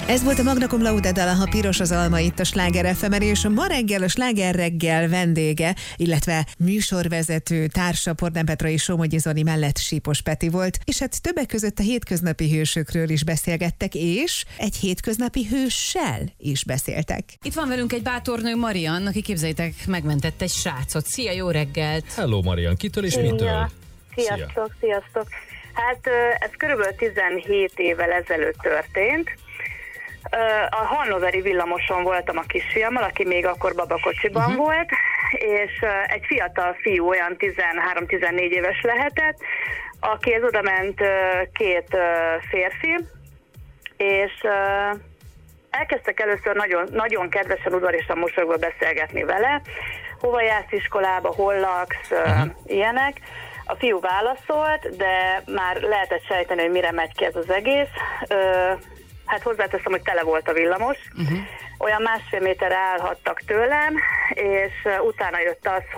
Ez volt a Magna Cum Laude dala, ha piros az alma itt a Sláger FM-en, és ma reggel a Sláger reggel vendége, illetve műsorvezető társa Pordán-Petrai Somogyi Zoli mellett Sípos Peti volt, és hát többek között a hétköznapi hősökről is beszélgettek, és egy hétköznapi hőssel is beszéltek. Itt van velünk egy bátornő, Marian, aki, képzeljétek, megmentett egy srácot. Szia, jó reggelt! Hello Marian, kitől és mitől? Sziasztok! Hát ez körülbelül 17 évvel ezelőtt történt. A hannoveri villamoson voltam a kisfiammal, aki még akkor babakocsiban volt, és egy fiatal fiú, olyan 13-14 éves lehetett, akihez oda ment két férfi, és elkezdtek először nagyon, nagyon kedvesen, udvariasan mosolyogva beszélgetni vele, hova jársz iskolába, hol laksz, ilyenek. A fiú válaszolt, de már lehetett sejteni, hogy mire megy ki ez az egész. Hát hozzáteszem, hogy tele volt a villamos. Olyan 1,5 méterre állhattak tőlem, és utána jött az,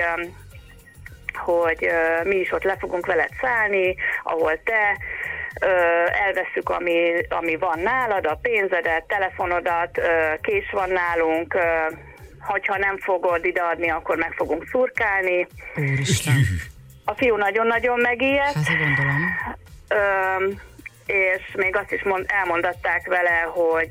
hogy mi is ott le fogunk veled szállni, ahol te, elvesszük, ami van nálad, a pénzedet, telefonodat, kés van nálunk, hogyha nem fogod ideadni, akkor meg fogunk szurkálni. Úristen. A fiú nagyon-nagyon megijedt. Hát, gondolom. És még azt is elmondatták vele,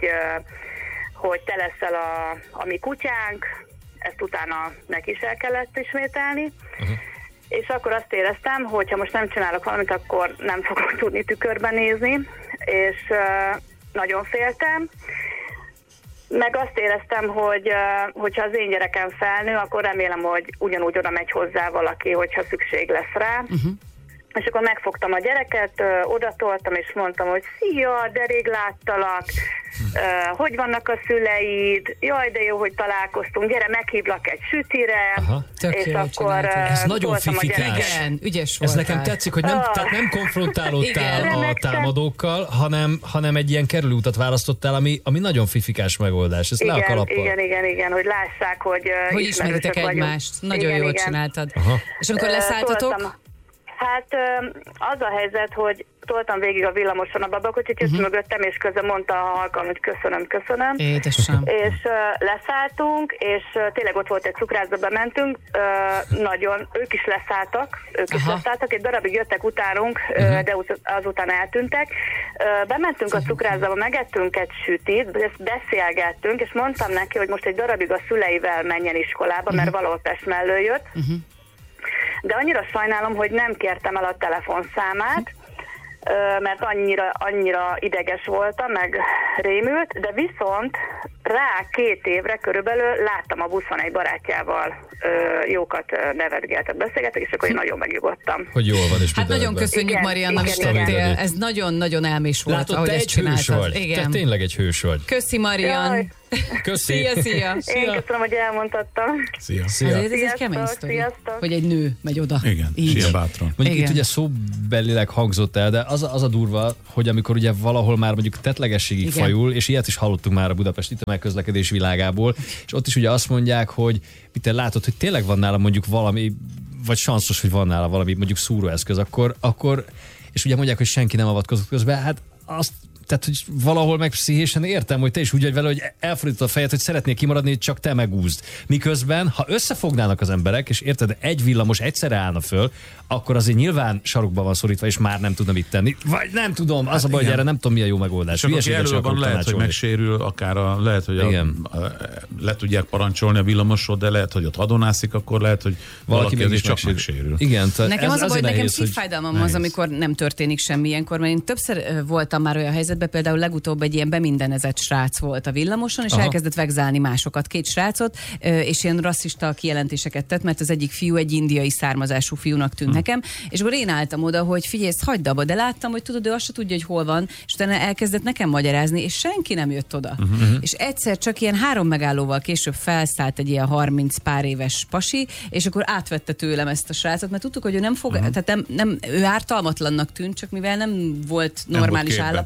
hogy te leszel a mi kutyánk, ezt utána neki is el kellett ismételni. És akkor azt éreztem, hogy ha most nem csinálok valamit, akkor nem fogok tudni tükörben nézni, és nagyon féltem. Meg azt éreztem, hogy ha az én gyerekem felnő, akkor remélem, hogy ugyanúgy oda megy hozzá valaki, hogyha szükség lesz rá. És akkor megfogtam a gyereket, odatoltam, és mondtam, hogy szia, de rég láttalak, hogy vannak a szüleid, jaj, de jó, hogy találkoztunk, gyere, meghívlak egy sütire, és akkor ez nagyon fifikás. Igen, ügyes voltál. Ez nekem tetszik, hogy nem konfrontálódtál a támadókkal, hanem egy ilyen kerülőutat választottál, ami nagyon fifikás megoldás. Ez le a kalappal. Igen, hogy lássák, hogy ismeritek egymást. Nagyon jól csináltad. És amikor leszálltatok? Hát az a helyzet, hogy toltam végig a villamoson a babakocsit, jött mögöttem, és közben mondta a halkan, hogy köszönöm. Édesem. És leszálltunk, és tényleg ott volt egy cukrászba, bementünk, nagyon, ők is leszálltak, egy darabig jöttek utánunk, de azután eltűntek. Bementünk a cukrászba, megettünk egy sütit, beszélgettünk, és mondtam neki, hogy most egy darabig a szüleivel menjen iskolába, mert valahol Pest mellől jött. De annyira sajnálom, hogy nem kértem el a telefonszámát, mert annyira ideges voltam, meg rémült, de viszont rá 2 évre körülbelül láttam a buszon egy barátjával, jókat nevetgéltek, beszélgettek, és akkor én nagyon megnyugodtam. Hogy jól van, és hát nagyon köszönjük, Marian, amit tettél. Ez nagyon-nagyon elmés volt, látod, ahogy te ezt egy hős csináltad. vagy. Te tényleg egy hős vagy. Köszi, Marian. Jaj. Köszi. Szia. Én köszönöm, hogy elmondhattam. Szia. Azért ez egy kemény sztori, hogy egy nő megy oda. Igen, ilyen bátran. Mondjuk itt ugye szóbelileg hangzott el, de az a durva, hogy amikor ugye valahol már mondjuk tettlegességig fajul, és ilyet is hallottunk már a budapesti tömegközlekedés világából, és ott is ugye azt mondják, hogy te látod, hogy tényleg van nála mondjuk valami, vagy sanszos, hogy van nála valami mondjuk szúróeszköz, akkor és ugye mondják, hogy senki nem avatkozott közbe, hát azt, tehát, hogy valahol meg pszichésen értem, hogy te is úgy vagy vele, hogy elfordítod a fejed, hogy szeretnél kimaradni, hogy csak te megúzd. Miközben, ha összefognának az emberek, és érted, egy villamos egyszerre állna föl, akkor azért nyilván sarokba van szorítva, és már nem tudna mit tenni. Vagy nem tudom, az a baj, hogy erre nem tudom, mi a jó megoldás. És aki elől van, lehet, hogy megsérül, akár lehet, hogy le tudják parancsolni a villamosról, de lehet, hogy ott hadonászik, akkor lehet, hogy valaki is csak megsérül. Igen, nekem az a baj, nekem szívfájdalmam az, amikor nem történik semmi ilyenkor, mert én többször voltam már olyan helyzetben, például legutóbb egy ilyen bemindenezett srác volt a villamoson, és elkezdett vegzálni másokat, 2 srácot, és ilyen rasszista kijelentéseket tett, mert az egyik fiú egy indiai származású fiúnak tűnt nekem, és akkor én álltam oda, hogy figyelj, ezt hagyd abba, de láttam, hogy tudod, ő azt se tudja, hogy hol van, és utána elkezdett nekem magyarázni, és senki nem jött oda. És egyszer csak ilyen 3 megállóval később felszállt egy ilyen 30 pár éves pasi, és akkor átvette tőlem ezt a srácot, mert tudtuk, hogy ő nem fog, tehát nem, ő ártalmatlannak tűnt, csak mivel nem volt normális állapotában,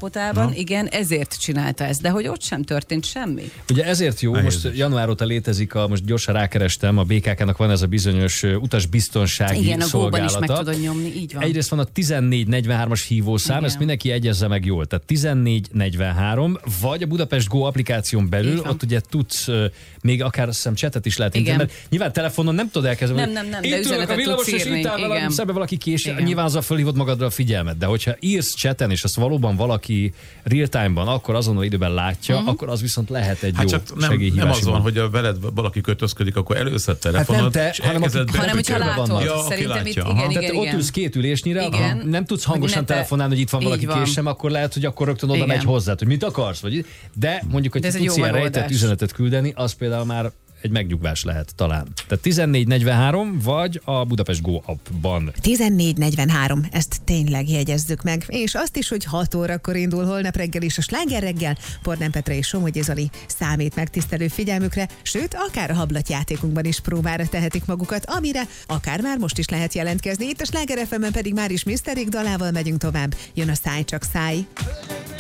igen, ezért csinálta ezt, de hogy ott sem történt semmi. Ugye ezért jó, most január óta létezik, most gyorsan rákerestem, a BKK-nak van ez a bizonyos utasbiztonsági szolgálata. Igen, a Go-ban is meg tudod nyomni, így van. Egyrészt van a 1443-as hívószám, igen. Ezt mindenki egyezze meg jól. Tehát 1443, vagy a Budapest Go applikáción belül, ott ugye tudsz még akár azt hiszem chatet is lehet indítani, mert nyilván telefonon nem tudod elkezdeni. Nem, én tőlek a villamos, és itt áll szembe valaki késő, nyilván azzal fölhívod magadra a figyelmet, de hogyha írsz chaten, és azt valóban valaki real-time-ban, akkor azonnal időben látja, akkor az viszont lehet egy jó segélyhívás. Nem az van, hogy a veled valaki kötözködik, akkor előszed telefonod, hanem hogyha látod. Szerintem itt igen. Ott ülsz két ülésnyire, nem tudsz hangosan telefonálni, hogy itt van valaki késem, akkor lehet, hogy akkor rögtön oda megy hozzá, hogy mit akarsz, vagy. De mondjuk, hogy tudsz ilyen rejtett üzenetet küldeni, az például már egy megnyugvás lehet talán. Tehát 1443 vagy a Budapest Go appban. 1443, ezt tényleg jegyezzük meg. És azt is, hogy 6 órakor indul holnap reggel is a Sláger reggel. Pornán Petra és Somogyi Zoli számít megtisztelő figyelmükre, sőt, akár a hablatjátékunkban is próbára tehetik magukat, amire akár már most is lehet jelentkezni. Itt a Sláger FM-en pedig már is Mr. Rick dalával megyünk tovább. Jön a Száj csak száj.